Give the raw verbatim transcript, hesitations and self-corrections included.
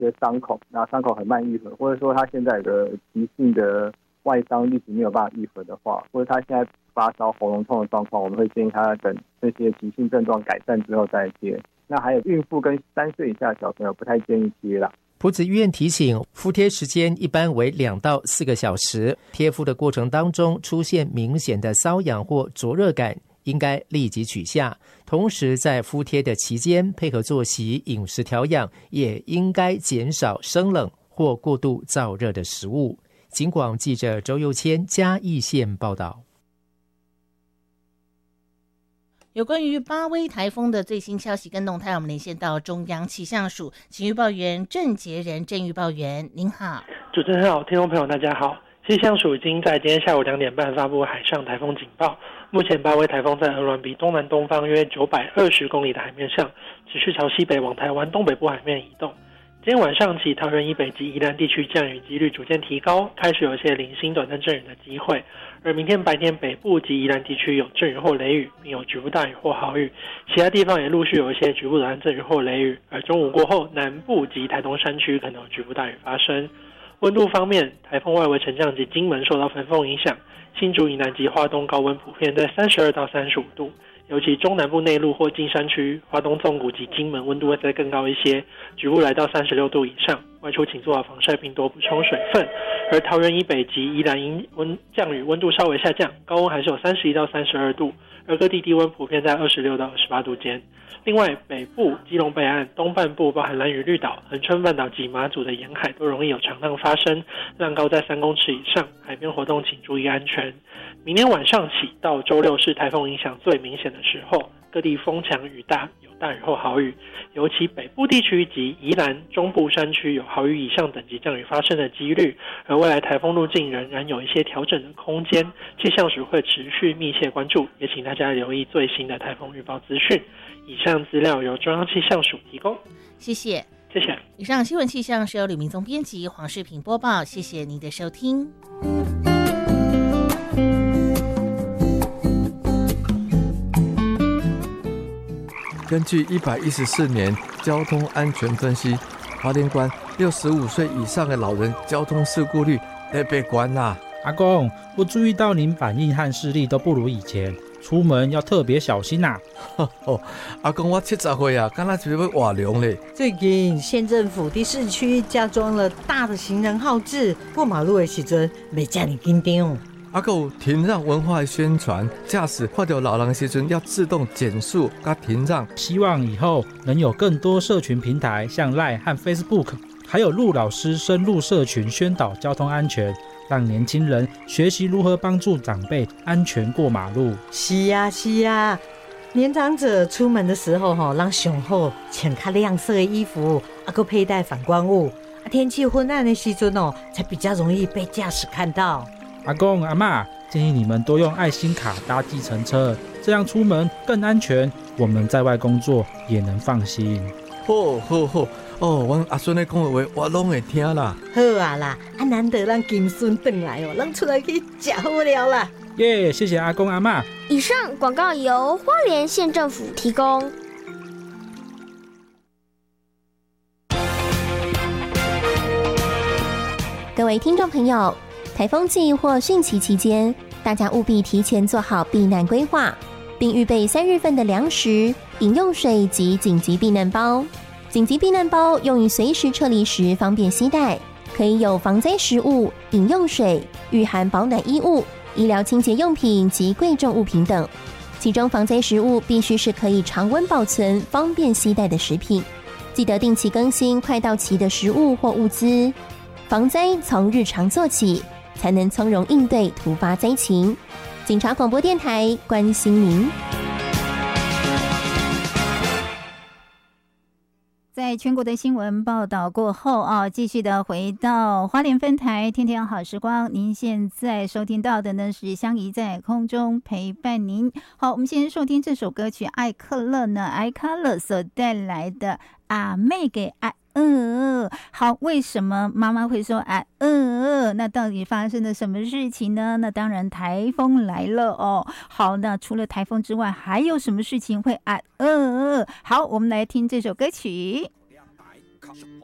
些伤口，然后伤口很慢愈合，或者说他现在有个急性的外伤一直没有办法愈合的话，或者他现在发烧、喉咙痛的状况，我们会建议他等这些急性症状改善之后再接。那还有孕妇跟三岁以下的小朋友不太建议贴啦。 埔子医院提醒，敷贴时间一般为两到四个小时，贴敷的过程当中出现明显的瘙痒或灼热感，应该立即取下。同时在敷贴的期间，配合作息、饮食调养，也应该减少生冷或过度燥热的食物。警广记者周佑谦嘉义县报道。 有关于巴威台风的最新消息跟动态，我们连线到中央气象署请预报员郑杰仁郑预报员，您好。 主持人好，听众朋友大家好。气象署已经在今天下午两点半发布海上台风警报。目前巴威台风在鹅銮鼻东南东方约九百二十公里的海面上，持续朝西北往台湾东北部海面移动。今天晚上起，桃园以北及宜兰地区降雨几率逐渐提高，开始有一些零星短暂阵雨的机会。而明天白天，北部及宜兰地区有阵雨或雷雨，并有局部大雨或豪雨，其他地方也陆续有一些局部短暂阵雨或雷雨。而中午过后，南部及台东山区可能有局部大雨发生。温度方面，台风外围沉降及金门受到焚风影响，新竹以南及花东高温普遍在三十二到三十五度。尤其中南部内陆或金山区、花东纵谷及金门温度会再更高一些，局部来到三十六度以上。外出请做好防晒并多补充水分。而桃园以北及宜兰因温降雨温度稍微下降，高温还是有三十一到三十二度，而各地低温普遍在二十六到二十八度间。另外，北部、基隆北岸、东半部包含兰屿绿岛、恒春半岛及马祖的沿海都容易有长浪发生，浪高在三公尺以上，海边活动请注意安全。明天晚上起到周六是台风影响最明显的时候，各地风强雨大，有大雨或豪雨，尤其北部地区及宜兰中部山区有豪雨以上等级降雨发生的几率，而未来台风路径仍然有一些调整的空间，气象署会持续密切关注，也请大家留意最新的台风预报资讯。以上资料由中央气象署提供， 谢谢。 谢谢。 以上新闻气象是由吕明宗编辑，黄世平播报，谢谢您的收听。 根据一百一十四年交通安全分析，花莲县六十五岁以上的老人交通事故率特别高啦。 阿公，我注意到您反应和视力都不如以前，出门要特别小心呐、 啊哦。阿公，我七十岁啊，刚才就要换凉嘞。 最近县政府在市区加装了大的行人号志，过马路的时阵袂这么紧张。 还有停让文化的宣传，驾驶看到老人的时阵要自动减速加停让。 希望以后能有更多社群平台，像 LINE 和 Facebook， 还有陆老师深入社群宣导交通安全，让年轻人学习如何帮助长辈安全过马路。 是啊是啊，年长者出门的时候吼，让上好穿较亮色的衣服，还有佩戴反光物。天气昏暗的时阵哦，才比较容易被驾驶看到。 阿公阿嬷，建议你们多用爱心卡搭计程车，这样出门更安全，我们在外工作也能放心。 好好好，哦，阮阿孙咧讲的话，我拢会听啦。 好啊啦，啊难得咱金孙回来哦，咱出来去吃好料啦。 耶、yeah, 谢谢阿公阿嬷。 以上广告由花莲县政府提供。 各位听众朋友，台风季或汛期期间，大家务必提前做好避难规划，并预备三月份的粮食、饮用水及紧急避难包。紧急避难包用于随时撤离时方便携带，可以有防灾食物、饮用水、御寒保暖衣物、医疗清洁用品及贵重物品等。其中防灾食物必须是可以常温保存、方便携带的食品，记得定期更新快到期的食物或物资。防灾从日常做起，才能从容应对突发灾情。警察广播电台关心您。 在全国的新闻报道过后啊，继续的回到花莲分台天天好时光，您现在收听到的呢是香怡在空中陪伴您。好，我们先收听这首歌曲艾克勒呢艾克勒所带来的阿妹给爱。嗯，好，为什么妈妈会说啊嗯？那到底发生了什么事情呢？那当然台风来了哦。好，那除了台风之外，还有什么事情会啊嗯？好，我们来听这首歌曲。